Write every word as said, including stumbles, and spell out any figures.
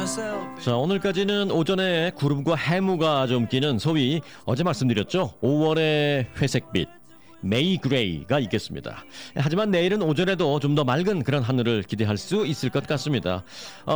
자, 오늘까지는 오전에 구름과 해무가 좀 끼는 소위 어제 말씀드렸죠. 오월의 회색빛 메이 그레이가 있겠습니다. 하지만 내일은 오전에도 좀 더 맑은 그런 하늘을 기대할 수 있을 것 같습니다. 어,